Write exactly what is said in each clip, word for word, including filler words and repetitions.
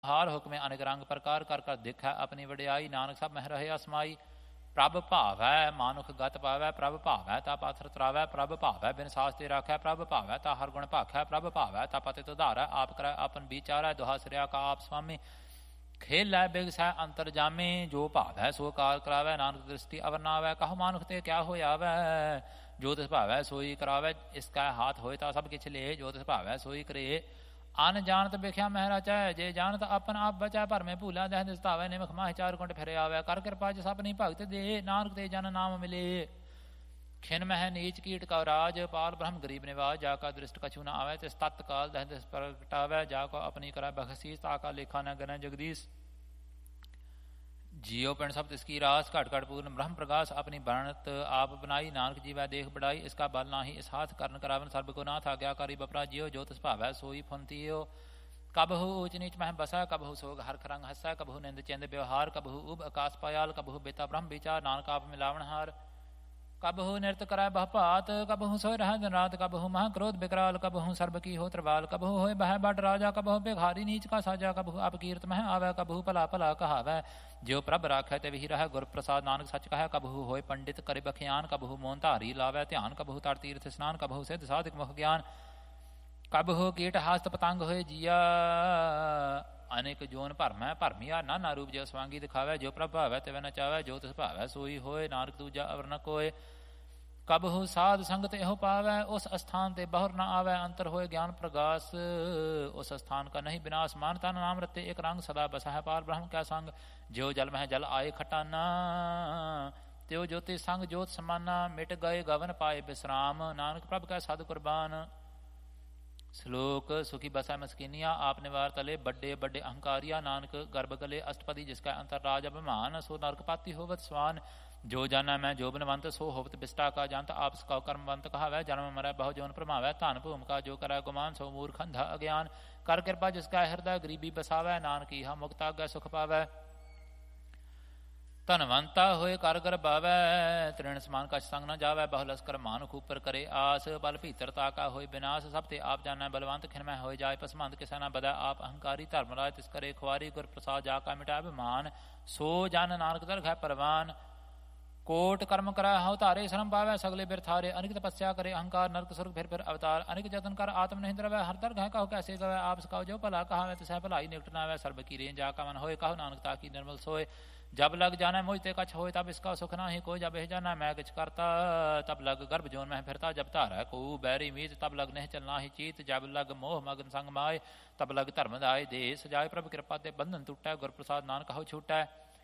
ਹਾਰ ਹੁਕਮੇ ਅਨੇਕ ਰੰਗ ਪ੍ਰਕਾਰ ਕਰ ਕਰ ਦੇਖੈ ਆਪਣੀ ਵਡਿਆਈ। ਨਾਨਕ ਸਭ ਮਹਿ ਰਹੇ ਅਸਮਾਈ ਪ੍ਰਭ ਭਾਵੈ ਮਾਨੁਖ ਗਤ ਪਾਵੈ। ਪ੍ਰਭ ਭਾਵੈ ਤਾ ਪਾਥਰ ਤਰਾਵੈ। ਪ੍ਰਭ ਭਾਵੈ ਬਿਨ ਸਾਸ ਤੇ ਰਾਖੈ। ਪ੍ਰਭ ਭਾਵੈ ਤਾ ਹਰ ਗੁਣ ਭਾਖੈ। ਪ੍ਰਭ ਭਾਵੈ ਤਾ ਪਤਿ ਤੁਧਾਰੈ। ਆਪ ਕਰੈ ਆਪਨ ਵਿਚਾਰੈ ਦੁਹਾ ਸਿਰਿਆ ਕਾ ਆਪ ਸੁਆਮੀ। ਖੇਲੈ ਬਿਗਸੈ ਅੰਤਰ ਜਾਮੇ ਜੋ ਭਾਵੈ ਸੋ ਕਾਰ ਕਰਾਵੈ। ਨਾਨਕ ਦ੍ਰਿਸ਼ਟੀ ਅਵਰ ਨਾ ਆਵੈ ਕਹੋ ਮਾਨੁਖ ਤੇ ਕਿਆ ਹੋਇਆਵੈ। ਜੋ ਤਿਸ ਭਾਵੈ ਸੋਈ ਕਰਾਵੈ ਇਸ ਕੈ ਹਾਥ ਹੋਏ ਤਾਂ ਸਭ ਕਿਛ ਲੇ। ਜੋ ਤਿਸ ਭਾਵੈ ਸੋਈ ਕਰੇ ਅਨ ਜਾਣਤ ਬਿਖਿਆ ਮਹਿ ਰਚੈ। ਜੇ ਜਾਣਤ ਆਪਨ ਆਪ ਬਚੈ ਭਰਮੇ ਭੂਲਾ ਦਹਿ ਦਿਸਤਾਵੈ। ਨਿਮਖ ਮਾਹਿ ਚਾਰ ਕੁੰਟ ਫਿਰੇ ਆਵੈ ਕਰ ਕਿਰਪਾ ਜਿ ਸਪਨੀ ਭਗਤ ਦੇ। ਨਾਨਕ ਤੇ ਜਨ ਨਾਮ ਮਿਲੇ ਖਿਨ ਮਹਿ ਨੀਚ ਕੀਟ ਕਾ ਰਾਜ। ਪਾਲ ਬ੍ਰਹਮ ਗਰੀਬ ਨਿਵਾਜ ਜਾ ਕਾ ਦ੍ਰਿਸ਼ਟ ਕਛੂ ਨਾ ਆਵੈ। ਤਿਸ ਤਤ ਕਾਲ ਦਹਿ ਦਿਸ ਪ੍ਰਗਟਾਵੈ। ਜਾ ਕੋ ਆਪਣੀ ਕਰੈ ਬਖਸ਼ੀਸ ਤਾ ਕਾ ਲੇਖਾ ਨ ਗਨੈ ਜਗਦੀਸ਼। जियो पिंड सब तिसकी रास घट घट पूर्ण ब्रह्म प्रकाश अपनी बनत आप बनाई। नानक जीवै देख बढ़ाई इसका बल नाही इस हाथ करण करावन। सर्ब को नाथ आज्ञाकारी बपरा जियो जो तिस भावै सोई फुनतियो। कबहु ऊच नीच मह बसै कबहु सोग हर खरंग हसै। कबहु निंद चिंद व्यवहार कबहु उब आकाश पायाल। कबहु बेता ब्रह्म विचार नानक आप मिलावन हार। कबहु नृत करै बहुपात कबहु सोय रह दिन रात। कबहु मह क्रोध विकराल कबहु सर्ब की हो त्रिवाल। कबहु होय बह बट राजा कबहु भिखारी नीच का साजा। कबहु अपकीर्त मह आवै कबहु भला भला कहावै। ज्यो प्रभ राखै ते विहि रहै गुर प्रसाद नानक सच कहै। कबहु होय पंडित करे बखियान कबहु मोन धारी लावै ध्यान। कबहु तर तीर्थ स्नान कबहु सिद्ध साधिक मुख ज्ञान। कबहु कीट हास्त पतंग होय जिया अनेक जोन भरमै भरमिया नाना रूप जो स्वांगी दिखावै। जो प्रभ भावै तिवै नचावै जो तिस भावै सोई होय। नानक दूजा अवर न कोय। कबहु साध संगत एहो पावै उस स्थान ते बहुर न आवै। अंतर होए ज्ञान प्रगास उस स्थान का नहीं विनाश। मान तन नाम रते एक रंग सदा बसा है पार ब्रह्म क्या संग। ज्यो जल मह जल आए खटाना त्यो ज्योति संग ज्योत समाना। मिट गए गवन पाए विश्राम नानक प्रभ कै साधु कुर्बान। श्लोक सुखी बसा मस्किनिया आप निवार तले बड़े बड़े अहंकारिया। नानक गर्भ गले अष्टपदी जिसका अंतर राज अभिमान। सो नरकपाती होवत स्वान जो जाना मैं जो बनवंत। सो होवत बिस्टा का जानत आप सका कर्मवंत कहावै। जन्म मरै बहु जोन प्रमावै धन भूम का जो करै गुमान। सो मूर्ख अंधा अज्ञान कर कृपा जिसका हृदय गरीबी बसावै। नानक इहा मुक्त आज्ञा सुख पावै। धनवंता होए कर कर बावै तृण समान कछ संग न जावै। बहु लस्कर मानुख ऊपर करे आस बल भीतर ताका होए विनाश। सब ते आप जानै बलवंत खिनमै होए जाय पसमंद किसै न बदै। आप अहंकारी धर्मराज तिस करे खुआरी गुर प्रसाद जाका मिटाय अभिमान। सो जन नानक दरघै परवान। कोट कर्म करै हव धारे श्रम पावै सगले बिरथारे। अनिक तपस्या करे अहंकार नरक सुरग फिर फिर अवतार। अनिक जतन कर आत्म नहीं द्रवै हर दर घै कहो कैसे गवै। आप सकाओ जो भला कहावै तिसै भलाई निकट न आवै। सर्ब की रेंज जाका मन होए कहो नानक ताकी निर्मल सोए। जब लग जाना मुझ ते कछ होए तब इसका सुख नाही कोई। जब एह जाना मैं किछ करता तब लग गर्भ जोन में फिरता। जब धारै को बैरी मीत तब लग नहीं चलना ही चीत। जब लग मोह मगन संग माए तब लग धर्म दाय देश जाय। प्रभ कृपा ते बंधन टूटै गुर प्रसाद नानक कहो छूटै।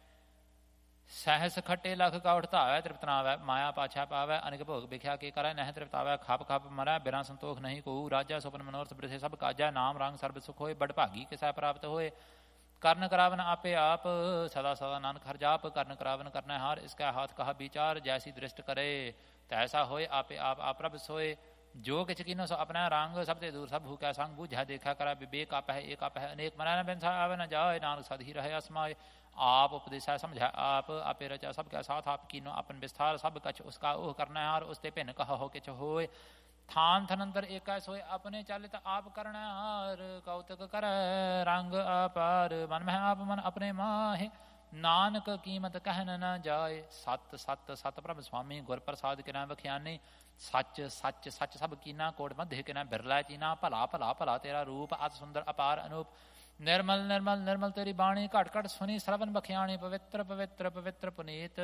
सहस खट्टे लख का उठतावै तृप्त न आवै। माया पाछा पावै अनिक भोग बिख्या के करै नह तृप्तावै। खप खप मरै बिना संतोख नहीं को। राजा सुपन मनोरथ बृथे सब काजा। नाम रंग सर्ब सुख होए बड़ भागी किसै प्राप्त होए। कर्ण करावन आपे आप सदा सदा नानक हर जाप। कर्ण करावन करना हार इसका हाथ कहा विचार। जैसी दृष्ट करे तैसा होए आपे आप आप प्रभ सोए। जो किछ कीनो सो अपना रंग सब ते दूर सब भूखा संग बूझा देखा करा। विवेक आप है एक आप है अनेक मरै न बिनसा आवे न जाए। नानक सद ही रहे असमाय। आप उपदेशा समझा आप आपे रचा सब का साथ। आप कीनो अपन विस्तार सब कछ उसका ओह करना हार। उसते भिन्न कह हो किछ होए। थान थनंतर एक सोए अपने चालित आप करना हार। कौतक कर रंग अपार मन में आप मन अपने माहे। नानक कीमत कहन न जाए। सत सत सत प्रभ स्वामी गुर प्रसाद किना बख्यानी। सच सच सच सब कीना कोट मध्य किना बिरला चीना। भला भला भला तेरा रूप अत सुंदर अपार अनूप। निर्मल निर्मल निर्मल तेरी बाणी घट घट सुनी श्रवण बख्याणी। पवित्र पवित्र पवित्र पुनीत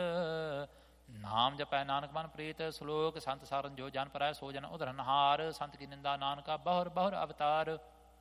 नाम जपै नानक मन प्रीत। श्लोक संत सारन जो जन परै सो जन उधरनहार। संत की निंदा नानका बहुर बहुर अवतार।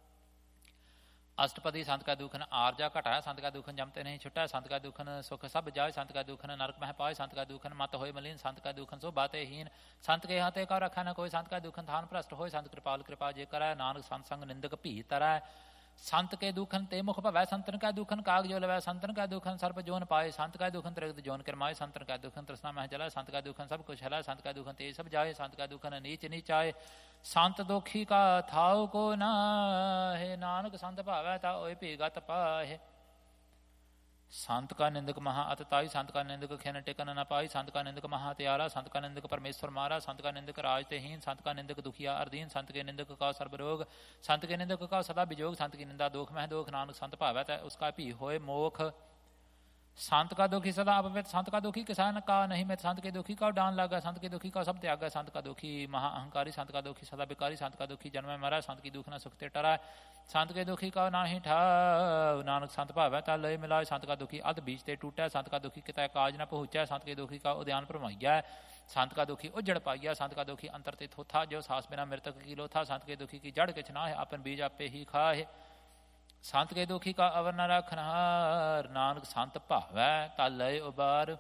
अष्टपदी संत का दुखन आरजा घटा। संत का दुखन जमते नहीं छुटा। संत का दुखन सुख सब जाय। संत का दुखन नरक मह पाए। संत का दुखन मत होय मलिन। संत का दुखन सो बाते हीन। संत के हाथे का रखा न कोई। संत का दुखन थान भ्रष्ट होय। संत कृपाल कृपा जे करै। नानक संत संग निंदक भी तरै। संत के दुखन ते मुख भवै। संतन का दुखन काग जो लवै। संतन का दुखन सर्प जोन पाए। संत का दुखन त्रिगत जोन करमाए। संतन का दुखन तृष्णा मह जलाए। संत का दुखन सब कुछ हलाए। संत का दुखन तेज सब जाए। संत का दुखन नीच नीचाए। संत दोखी का थाव को नाहे। नानक संत भावै ता ओए भीगत पाहे। ਸੰਤ ਕਾ ਨਿੰਦਕ ਮਹਾ ਅਤ ਤਾਈ, ਸੰਤ ਕਾ ਨਿੰਦਕ ਖਿਨ ਟਿਕਨ ਨ ਪਾਈ, ਸੰਤ ਕਾ ਨਿੰਦਕ ਮਹਾ ਤਿਆਰਾ, ਸੰਤ ਕਾ ਨਿੰਦਕ ਪਰਮੇਸ਼ਵਰ ਮਾਰਾ, ਸੰਤ ਕਾ ਨਿੰਦਕ ਰਾਜ ਤੇ ਹੀਨ, ਸੰਤ ਕਾ ਨਿੰਦਕ ਦੁਖੀਆ ਅਰਦੀਨ, ਸੰਤ ਕੇ ਨਿੰਦਕ ਕਾ ਸਰਬ ਰੋਗ, ਸੰਤ ਕੇ ਨਿੰਦਕ ਕਾ ਸਦਾ ਵਿਜੋਗ, ਸੰਤ ਕੀ ਨਿੰਦਾ ਦੋਖ ਮਹਿ ਦੋਖ, ਨਾਨਕ ਸੰਤ ਭਾਵੈ ਤੈ ਉਸਕਾ ਭੀ ਹੋਏ ਮੋਖ। संत का दुखी सदा अपवित, संत का दुखी किसान का नहीं मित, संत के दुखी का डान लागा, संत के दुखी का सब त्यागा, संत का दुखी महा अहंकारी, संत का दुखी सदा बिकारी, संत का दुखी जन्म मरा, संत की दुख न सुखते टरा, संत के दुखी का नाही ठाव, नानक संत भावै ता लय मिलाय, संत का दुखी अध बीज ते टूटै, संत का दुखी कितै काज न पहुँचै, संत के दुखी का उद्यान भरमाइया, संत का दुखी उजड़ पाइया, संत का दुखी अंतर ते थोथा, जो सास बिना मृतक की लोथा, संत के दुखी की जड़ किछ नाहि, अपन बीज आपे ही खाहे, संत के दुखी का अवर न रखनहार, नानक संत भावै ता लय उबार,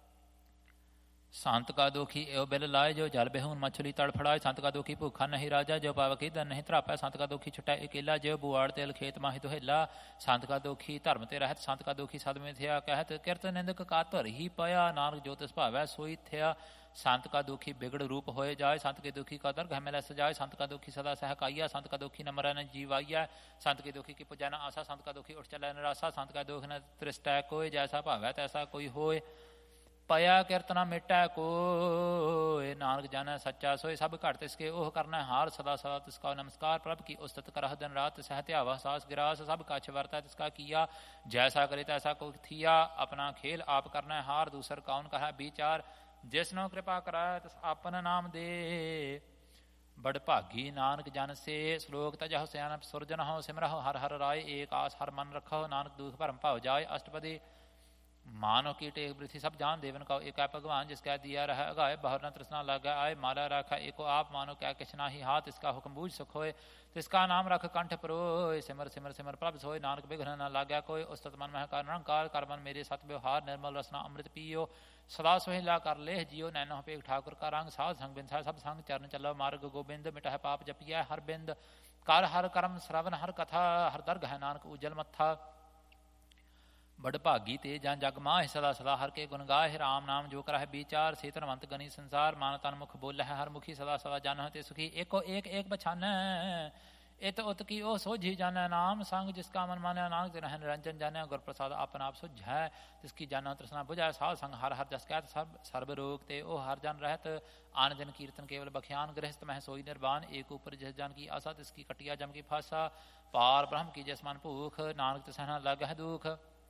संत का दुखी एव बिल लाए, जो जल बेहून मछली तड़फड़ाए, संत का दुखी भूखा नहीं राजा, जो पावकी दन नहीं त्रापै, संत का दुखी छुटा अकेला, जो बुआड़ तेल खेत माहि दुहेला, संत का दुखी धर्म ते रहत, संत का दुखी सद में थिया कहत, किरत निंदक का तर ही पया, नानक जो तिस भावै सोई थिया, संत का दुखी बिगड़ रूप होए जाए, संत के दुखी का दर्ग मिल सजाए, संत का दुखी सदा सहकाइया, संत का दुखी न मरा न जीवाइया, संत के दुखी की पूजा न आशा, संत का दुखी उठ चला निराशा, संत का दुख न त्रिष्टै कोय, जैसा भावै तैसा कोई होए, पया कीर्तना मिटै कोय, नानक जानै सच्चा सोए, सब घट तिसके ओह करना हार, सदा सदा तिसका नमस्कार, प्रभ की उस्तत करह दिन रात, सहत आवा सास गिरास, सब कछ वरतै तिसका किया, जैसा करे तैसा को थिया, अपना खेल आप करना हार, दूसर कौन कहा विचार, जिसनो कृपा कराय तिस आपन नाम दे, बड़ भागी नानक जन से, श्लोक तजह सयानप सुरजन हो, सिमरहो हर हर राय, एक आस हर मन रखो, नानक दुख भरम भाव जाय, अष्टपदी मानो की टेक पृथ्वी सब जान, देवन का एक भगवान, जिसका दिया रह अगाए, बहुर न तृष्णा लगा आए, माला रखा एको आप, मानो क्या किछ नाही हाथ, इसका हुक्म बूझ सुख होए, तिसका नाम रख कंठ परोए, सिमर सिमर सिमर प्रभ सोए, नानक बिघ्न न लाग्या कोई, उस्तत मन मह कर निरंकार, कर मन मेरे सत व्यवहार, निर्मल रसना अमृत पियो, सदा सुहेला कर लेह जियो, नैनो पेग ठाकुर का रंग, साध संग बिनसा सब संग, चरण चलो मार्ग गोबिंद, मिटह पाप जपिया हर बिंद, कर हर कर्म श्रवण हर कथा, हर दर्ग है नानक उजल मत्था, बड़ भागी ते जन जग माह, सदा सदा हर के गुण गाहे, राम नाम जो कर है विचार, से धनवंत गनी संसार, मान तन मुख बोल है हर मुखी, सदा सदा जन ते सुखी, एको एक एक बछान, इत उत की ओ सोझी जानै, नाम संग जिसका मन माने, नानक तिन निरंजन जानै, गुर प्रसाद आपन आप सुझै, तिसकी जाना तृष्णा बुझाए, साध संग हर हर जस कहत, सर्व सर्व रोग ते ओ हर जन रहत, आन दिन कीर्तन केवल बख्यान, गृहस्थ मह सोई निर्वाण, एक ऊपर जिस जन की आशा, तिसकी कटिया जम की फासा, पार ब्रह्म की जस मन भूख, नानक तिस न लग है दुख,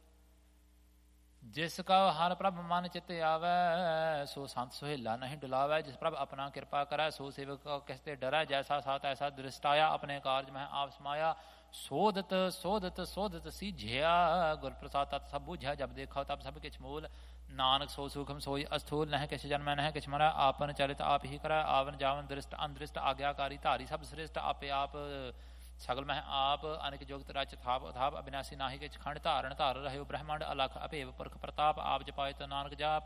जिसका हर प्रभ मन चित आवै, सो संत सुहेला नहीं डुलावै, जिस प्रभ अपना कृपा करै, सो सेवक कहते डरै, जैसा साथ ऐसा दृष्टाया, अपने कार्य में आप समाया, सोधत सोधत सोधत सीझिया, गुर प्रसाद तत् सब बुझै, जब देखा तब सब किछ मूल, नानक सो सूखम सोई अस्थूल, नह किछ जन्म नह किछ मरै, आपन चरित आप ही करै, आवन जावन दृष्ट अनदृष्ट, आज्ञाकारी धारी सब श्रेष्ठ, आपे आप सगल मह आप, अनेक जोगत रच थाप अथाप, अविनाशी नाहि किछ खंड, धारण धार रहे ब्रह्मांड अलख, अभेव पुरख प्रताप, आप जपाए तो नानक जाप,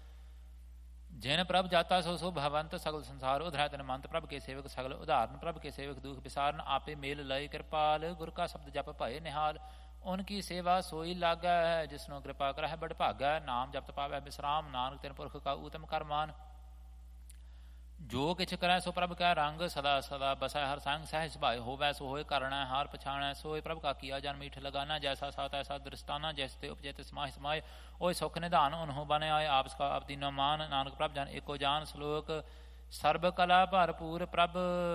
जिन प्रभ जाता सो सो भवंत, सगल संसार उधरै तन मंत, प्रभ के सेवक सगल उदाहरण, प्रभ के सेवक दुख विसारण, आपे मेल लय कृपाल, गुर का शब्द जप भय निहाल, उनकी सेवा सोई लागै, जिसनो कृपा करह बड़ भागै, नाम जपत पावै विश्राम, नानक तिन पुरख का उत्तम करमान, जो किछ करै सो प्रभ कै रंग, सदा सदा बसै हर संग, सहज सुभाए होवै सो होए, करणै हार पछाणै सोए, प्रभ का किया जन मीठ लगाना, जैसा साथ ऐसा दृष्टाना, जैसे उपजे तिस माहि समाए, ओय सुख निधान उन्हों बने आए, आप का अब तीनों मान, नानक प्रभ जन एको जान, श्लोक सर्ब कला भरपूर प्रभ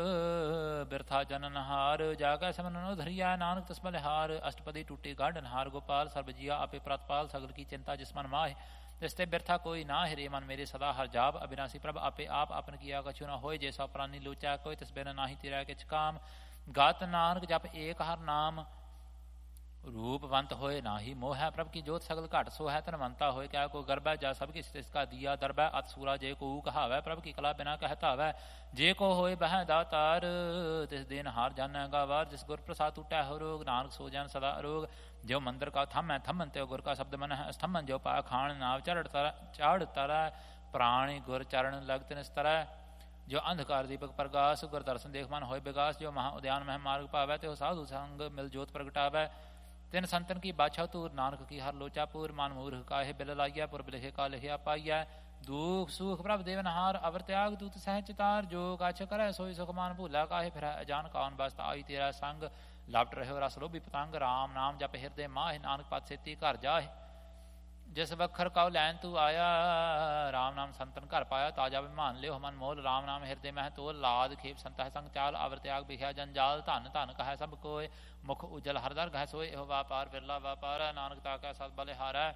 बिरथा जननहार, जागै समन उधरिया, नानक तिस बलिहार, अष्टपदी टूटे गाढ़नहार, गोपाल सर्ब जिया आपे प्रतपाल, सगल की चिंता जिसमन माहे, तिसते बिरथा कोई ना हिरे, मन मेरे सदा हर जाप, अविनाशी प्रभ आपे आप, अपन किया कछु न होय, जैसा प्राणी लोचा कोई, तिस बिन नाही तिरै किछ काम, गात नानक जप एक हर नाम, रूपवंत होए नाही मोह, प्रभ की जोत सगल घट सो है, धनवंता होए क्या को गर्भ, जा सब किस तिसका दिया दरब, अत सूरा जे को कहावै, प्रभ की कला बिना कहतावै, जे को होए बह दातार, तिस दिन हार जानै गावार, जिस गुर प्रसाद टूटै हो रोग, नानक सो जन सदा अरोग, जो मंदिर का थम है थमन त्यो गुर का शब्द मन है स्तंभन, जो पा खान नाव चढ़ तर चाढ़ तरह, प्राणी गुर चरण लग तिन तरह, जो अंधकार दीपक प्रकाश, गुर दर्शन देख मन होए विकास, जो महा उद्यान मह मार्ग पावै, त्यो साधु संग मिल जोत प्रगटावै, तिन संतन की बाछा तूर, नानक की हर लोचा पूर, मान मूर्ख काहे बिल लाइया, पुरब लिखे का लिखिया पाइया, दुख सुख प्रभ देवनहार, अवर त्याग दूत सहज चितार, जो काछ करे सोई सुख मान भूला, काहे फिर अजान कौन बसता, आई तेरा संग, लपट रहे रस लोभी पतंग, राम नाम जप हृदय माह, नानक पद सेती घर जाहे, ਜਿਸ ਵਖਰ ਕਉ ਲੈਨ ਤੂੰ ਆਇਆ ਰਾਮ ਨਾਮ ਸੰਤਨ ਘਰ ਪਾਇਆ ਤਾਜਾ ਵਿਮਾਨ ਲਿਓ ਮਨ ਮੋਲ ਰਾਮ ਨਾਮ ਹਿਰਦੇ ਮਹਿ ਤੋਲ ਲਾਦ ਖੇਪ ਸੰਤਹਿ ਸੰਗ ਚਾਲ ਆਵਰ ਤਿਆਗ ਬਿਖਿਆ ਜੰਜਾਲ ਧਨ ਧਨ ਕਹੈ ਸਭ ਕੋਇ ਮੁਖ ਉਜਲ ਹਰਦਰ ਗਹਿ ਸੋਇ ਇਹੋ ਵਾਪਾਰ ਬਿਰਲਾ ਵਾਪਾਰ ਨਾਨਕ ਤਾਕੈ ਸਤ ਬਲਿਹਾਰੈ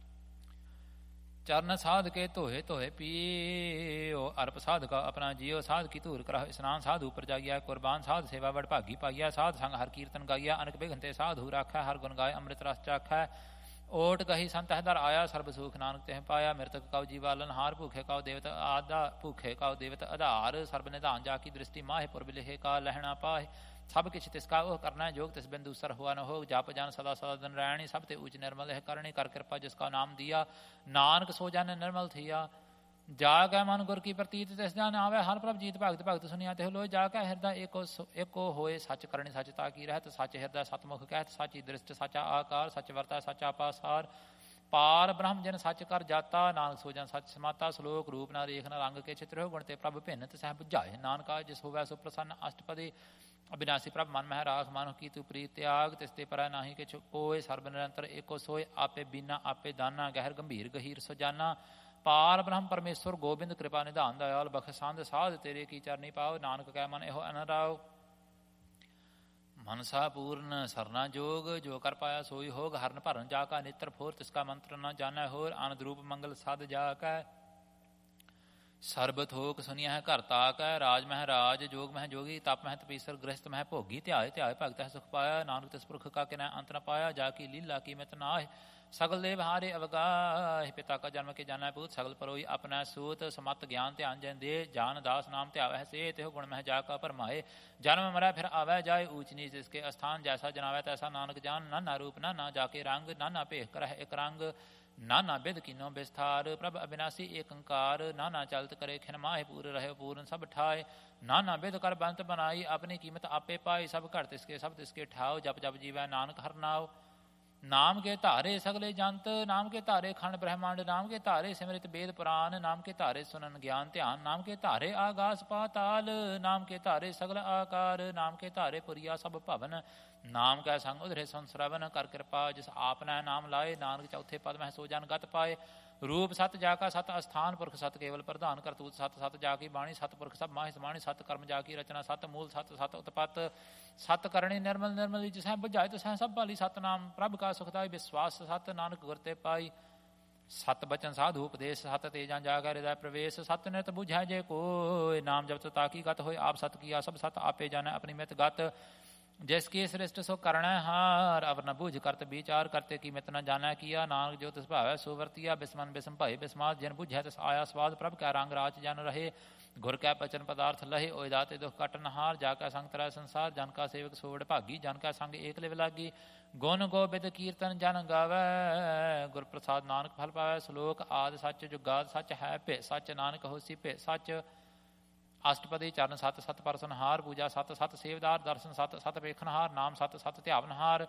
ਚਰਨ ਸਾਧ ਕੇ ਧੋਏ ਧੋਏ ਪੀਓ ਅਰਪ ਸਾਧ ਕਾ ਆਪਣਾ ਜੀਓ ਸਾਧ ਕੀ ਧੂਰ ਕਰਹੁ ਇਸਨਾਨ ਸਾਧ ਉਪਰ ਜਾਈਐ ਕੁਰਬਾਨ ਸਾਧ ਸੇਵਾ ਵਡ ਭਾਗੀ ਪਾਈਐ ਸਾਧ ਸੰਗ ਹਰ ਕੀਰਤਨ ਗਾਈਐ ਅਨਕ ਬਿਘਨ ਤੇ ਸਾਧੂ ਰਾਖੈ ਹਰ ਗੁਣ ਗਾਏ ਅੰਮ੍ਰਿਤ ਰਸ ਚਾਖੈ ਓਟ ਗਹੀ ਸੰਤ ਦਰ ਆਇਆ ਸਰਬ ਸੁਖ ਨਾਨਕ ਤਿਹ ਪਾਇਆ ਮਿਰਤਕ ਕਉ ਜੀਵਾਲਨ ਹਾਰ ਭੂਖੇ ਕਉ ਦੇਵਤ ਆਦਾ ਭੂਖੇ ਕਉ ਦੇਵਤ ਆਧਾਰ ਸਰਬ ਨਿਧਾਨ ਜਾ ਕੀ ਦ੍ਰਿਸ਼ਟੀ ਮਾਹਿ ਪੁਰਬ ਲਿਖੇ ਕਾ ਲਹਿਣਾ ਪਾਹਿ ਸਭ ਕਿਛ ਤਿਸਕਾ ਉਹ ਕਰਨਾ ਜੋਗ ਤਿਸ ਬਿੰਦੂ ਸਰ ਹੁਆ ਨ ਹੋ ਜਪ ਜਨ ਸਦਾ ਸਦਾ ਦਿਨ ਰਹਿਣੀ ਸਭ ਤੇ ਉਚ ਨਿਰਮਲ ਹੈ ਕਰਨੀ ਕਰ ਕਿਰਪਾ ਜਿਸ ਕਾ ਨਾਮ ਦਿਆ ਨਾਨਕ ਸੋ ਜਨ ਨਿਰਮਲ ਥੀਆ ਜਾ ਕੈ ਮਨ ਗੁਰ ਕੀ ਪ੍ਰਤੀਤ ਤਿਸ ਜਨ ਆਵੇ ਹਰ ਪ੍ਰਭ ਜੀਤ ਭਗਤ ਭਗਤ ਸੁਨਿਆ ਤੇ ਲੋਇ ਜਾ ਕੈ ਹਿਰਦਾ ਏਕੋ ਏਕੋ ਹੋਏ ਸੱਚ ਕਰਨੀ ਸੱਚ ਤਾ ਕੀ ਰਹਿਤ ਸੱਚ ਹਿਰਦਾ ਸਤਮੁਖ ਕਹਿਤ ਸਾਚੀ ਦ੍ਰਿਸ਼ਟ ਸੱਚਾ ਆਕਾਰ ਸੱਚ ਵਰਤਾ ਸੱਚਾ ਪਾਸਾਰ ਪਾਰ ਬ੍ਰਹਮ ਜਨ ਸੱਚ ਕਰ ਜਾਤਾ ਨਾਨਕ ਸੋ ਜਨ ਸੱਚ ਸਮਾਤਾ ਸਲੋਕ ਰੂਪ ਨਾ ਰੇਖ ਨਾ ਰੰਗ ਕੇ ਚਿਤ੍ਰਿਓ ਗੁਣ ਤੇ ਪ੍ਰਭ ਭਿੰਨ ਤੇ ਸਹਿ ਬੁਝਾਏ ਨਾਨਕਾ ਜਿਸ ਹੋਵੈ ਸੋ ਪ੍ਰਸੰਨ ਅਸ਼ਟਪਦੀ ਅਬਿਨਾਸੀ ਪ੍ਰਭ ਮਨ ਮਹਿ ਰਾਖ ਮਾਨੁ ਕੀ ਤੂੰ ਪ੍ਰੀਤ ਤਿਆਗ ਤਿਸ ਤੇ ਪਰੈ ਨਾਹੀ ਕਿਛ ਕੋਇ ਸਰਬ ਨਿਰੰਤਰ ਏਕੋ ਸੋਇ ਆਪੇ ਬੀਨਾ ਆਪੇ ਦਾਨਾ ਗਹਿਰ ਗੰਭੀਰ ਗਹੀਰ ਸਜਾਨਾ ਪਾਰ ਬ੍ਰਹਮ ਪਰਮੇਸ਼ਵਰ ਗੋਬਿੰਦ ਕਿਰਪਾ ਨਿਧਾਨ ਦਇਆਲ ਬਖਸ਼ੰਦ ਸਾਧ ਤੇਰੇ ਕੀ ਚਰਨੀ ਪਾਓ ਨਾਨਕ ਕੈ ਮਨ ਇਹੋ ਅਨਰਾਓ ਮਨਸਾ ਪੂਰਨ ਸਰਨਾ ਜੋਗ ਜੋ ਕਰ ਪਾਇਆ ਸੋਈ ਹੋਗ ਹਰਨ ਭਰਨ ਜਾ ਕਾ ਨੇਤਰ ਫੋਰ ਤਿਸਕਾ ਮੰਤਰ ਨ ਜਾਣੈ ਹੋਰ ਆਨੰਦ ਰੂਪ ਮੰਗਲ ਸਦ ਜਾ ਕੈ ਸਰਬ ਥੋਕ ਸੁਨਿਆ ਹੈ ਘਰ ਤਾਕੈ ਰਾਜ ਮਹਿ ਰਾਜ ਜੋਗ ਮਹਿ ਜੋਗੀ ਤਪ ਮਹਿ ਤਪੀਸਰ ਗ੍ਰਸਤ ਮਹਿ ਭੋਗੀ ਧਿਆਏ ਧਿਆਏ ਭਗਤ ਹੈ ਸੁਖ ਪਾਇਆ ਨਾਨਕ ਤਿਸ ਪੁਰਖ ਕਾ ਕਿਨੈ ਅੰਤ ਨ ਪਾਇਆ ਜਾ ਕੀ ਲੀਲਾ ਕੀਮਤ ਨਾਹਿ ਸਗਲ ਦੇਵ ਹਾਰੇ ਅਵਗਾਹਿ ਪਿਤਾ ਕਾ ਜਨਮ ਕੇ ਜਾਣੈ ਪੂਤ ਸਗਲ ਪਰੋਈ ਆਪਣਾ ਸੂਤ ਸਮਤ ਗਿਆਨ ਧਿਆਨ ਜਨ ਦੇ ਜਾਨ ਦਾਸ ਨਾਮ ਧਿਆਵੈ ਸੇ ਤਿਹੁ ਗੁਣ ਮਹਿ ਜਾ ਕਾ ਭਰਮਾਏ ਜਨਮ ਮਰੈ ਫਿਰ ਆਵੈ ਜਾਏ ਊਚ ਨੀਚ ਇਸਕੇ ਅਸਥਾਨ ਜੈਸਾ ਜਨਾਵੈ ਤੈਸਾ ਨਾਨਕ ਜਾਨ ਨਾਨਾ ਰੂਪ ਨਾਨਾ ਜਾ ਕੇ ਰੰਗ ਨਾਨਾ ਭੇਖ ਕਰਹਿ ਇਕ ਰੰਗ ਨਾਨਾ ਬਿਦ ਕੀਨੋ ਬਿਸਥਾਰ ਪ੍ਰਭ ਅਬਿਨਾਸੀ ਏਕ ਓੰਕਾਰ ਨਾਨਾ ਚਲਤ ਕਰੇ ਖਿਨ ਮਾਹਿ ਪੂਰ ਰਹੇ ਪੂਰਨ ਸਭ ਠਾਏ ਨਾਨਾ ਬਿਦ ਕਰ ਬੰਤ ਬਨਾਈ ਆਪਣੀ ਕੀਮਤ ਆਪੇ ਪਾਈ ਸਭ ਘਰ ਤਿਸਕੇ ਸਭ ਤਿਸਕੇ ਠਾਓ ਜਪ ਜਪ ਜੀਵੈ ਨਾਨਕ ਹਰ ਨਾਉ ਨਾਮ ਕੇ ਧਾਰੇ ਸਗਲੇ ਜੰਤ ਨਾਮ ਕੇ ਧਾਰੇ ਖੰਡ ਬ੍ਰਹਮੰਡ ਨਾਮ ਕੇ ਧਾਰੇ ਸਿਮਰਿਤ ਵੇਦ ਪੁਰਾਨ ਨਾਮ ਕੇ ਧਾਰੇ ਸੁਨਨ ਗਿਆਨ ਧਿਆਨ ਨਾਮ ਕੇ ਧਾਰੇ ਆਗਾਸ ਪਾਤਾਲ ਨਾਮ ਕੇ ਧਾਰੇ ਸਗਲ ਆਕਾਰ ਨਾਮ ਕੇ ਧਾਰੇ ਪੁਰੀਆ ਸਭ ਭਵਨ ਨਾਮ ਕੈ ਸੰਗ ਉਧਰੇ ਸੰਸਰਵਨ ਕਰ ਕਿਰਪਾ ਜਿਸ ਆਪਨਾ ਨਾਮ ਲਾਏ ਨਾਨਕ ਚੌਥੇ ਪਦ ਮਹਿ ਸੋ ਜਨ ਗਤ ਪਾਏ ਰੂਪ ਸਤ ਜਾ ਕਾ ਸਤ ਅਸਥਾਨ ਪੁਰਖ ਸਤ ਕੇਵਲ ਪ੍ਰਧਾਨ ਕਰਤੂਤ ਸਤ ਸਤ ਜਾ ਕੀ ਬਾਣੀ ਸਤ ਪੁਰਖ ਸਭ ਮਾਹਿ ਸਮਾਣੀ ਸਤ ਕਰਮ ਜਾ ਕੀ ਰਚਨਾ ਸਤ ਮੂਲ ਸਤ ਸਤ ਉਤਪਤ ਸਤ ਕਰਣੀ ਨਿਰਮਲ ਨਿਰਮਲ ਜਿਸੈ ਬੁਝਾਏ ਤਿਸੈ ਸਭ ਭਾਲੀ ਸਤਨਾਮ ਪ੍ਰਭ ਕਾ ਸੁਖਦਾਈ ਵਿਸ਼ਵਾਸ ਸਤ ਨਾਨਕ ਗੁਰ ਤੇ ਪਾਈ ਸਤ ਬਚਨ ਸਾਧੂ ਉਪਦੇਸ਼ ਸਤ ਤੇਜਾਂ ਜਾ ਕੇ ਹਿਰਦੈ ਪ੍ਰਵੇਸ਼ ਸਤ ਨਿਤ ਬੁਝੈ ਜੇ ਕੋਇ ਨਾਮ ਜਪਤ ਤਾਕੀ ਗਤ ਹੋਏ ਆਪ ਸਤ ਕੀਆ ਸਭ ਸਤ ਆਪੇ ਜਾਣੈ ਆਪਣੀ ਮਿਤ ਗਤ ਜਿਸ ਕੀ ਸ੍ਰਿਸ਼ਟ ਸੋ ਕਰਣੈ ਹਾਰ ਅਵਰ ਨ ਬੂਝ ਕਰਤ ਵਿਚਾਰ ਕਰਤੇ ਕੀ ਮਿਤ ਨ ਜਾਣੈ ਕੀਆ ਨਾਨਕ ਜੋ ਤਿਸ ਭਾਵੈ ਸੋ ਵਰਤੀਆ ਬਿਸਮਨ ਬਿਸਮ ਭਏ ਬਿਸਮਾਦ ਜਿਨ ਬੁਝੈ ਤਿਸ ਆਇਆ ਸਵਾਦ ਪ੍ਰਭ ਕੈ ਰੰਗ ਰਾਜ ਜਨ ਰਹੇ ਗੁਰ ਕੈ ਬਚਨ ਪਦਾਰਥ ਲਹੇ ਓਇ ਦਾਤੇ ਦੁਖ ਕਟਨ ਹਾਰ ਜਾ ਕੈ ਸੰਗ ਤਰੈ ਸੰਸਾਰ ਜਨ ਕਾ ਸੇਵਕ ਸੋੜ ਭਾਗੀ ਜਨ ਕੈ ਸੰਗ ਏਕ ਲਿਵ ਲਾਗੀ ਗੁਣ ਗੋਬਿੰਦ ਕੀਰਤਨ ਜਨ ਗਾਵੈ ਗੁਰ ਪ੍ਰਸਾਦ ਨਾਨਕ ਫਲ ਪਾਵੈ ਸ਼ਲੋਕ ਆਦਿ ਸੱਚ ਜੁਗਾਦ ਸੱਚ ਹੈ ਭੇ ਸੱਚ ਨਾਨਕ ਹੋਸੀ ਭੇ ਸੱਚ ਅਸ਼ਟਪਦੀ ਚਰਨ ਸਤ ਸਤ ਪਰਸਨਹਾਰ ਪੂਜਾ ਸਤ ਸਤ ਸੇਵਦਾਰ ਦਰਸ਼ਨ ਸਤ ਸਤ ਵੇਖਣਹਾਰ ਨਾਮ ਸਤ ਸਤ ਧਿਆਵਨਹਾਰ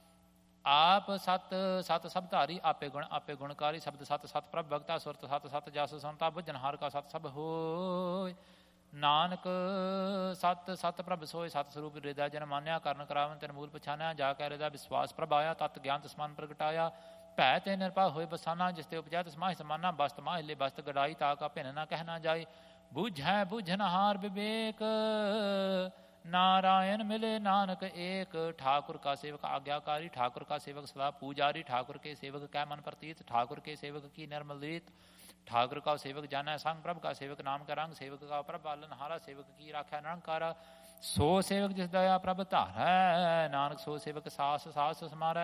ਆਪ ਸਤ ਸਤ ਸਭ ਧਾਰੀ ਆਪੇ ਗੁਣ ਆਪੇ ਗੁਣਕਾਰੀ ਸ਼ਬਦ ਸਤ ਸਤ ਪ੍ਰਭ ਭਗਤਾ ਸੁਰਤ ਸਤ ਸਤ ਜਸ ਸੰਤਾ ਬੁਝਨਹਾਰ ਕਾ ਸਤ ਸਭ ਹੋਇ ਨਾਨਕ ਸਤ ਸਤ ਪ੍ਰਭ ਸੋਇ ਸਤ ਸਰੂਪ ਹਿਰਦੈ ਜਨ ਮਾਨਿਆ ਕਰਨ ਕਰਾਵਨ ਤੈਨ ਮੂਲ ਪਛਾਨਿਆ ਜਾ ਕੇ ਹਿਰਦੈ ਵਿਸ਼ਵਾਸ ਪ੍ਰਭ ਆਇਆ ਤਤ ਗਿਆਨ ਤਸਮਾਨ ਪ੍ਰਗਟਾਇਆ ਭੈ ਤੇ ਨਿਰਭੈ ਹੋਏ ਬਸਾਨਾ ਜਿਸ ਤੇ ਉਪਜੈ ਤਿਸ ਮਾਹਿ ਸਮਾਨਾ ਬਸਤ ਮਾਹਿਲੇ ਬਸਤ ਗੜਾਈ ਤਾ ਕਾ ਭਿੰਨ ਨਾ ਕਹਿ ਨਾ ਜਾਏ ਬੁਝੈ ਬੁਝਨਹਾਰ ਵਿਵੇਕ नारायण मिले नानक एक ठाकुर का सेवक आज्ञाकारी ठाकुर का सेवक सदा पूजारी ठाकुर के सेवक कै मन प्रतीत ठाकुर के सेवक की निर्मल रीत ठाकुर का सेवक जाना संग प्रभ का सेवक नाम का रंग सेवक का प्रभ पालनहारा सेवक की राख्या निरंकारा सो सेवक जिस दया प्रभ धारै नानक सो सेवक सास सास समारै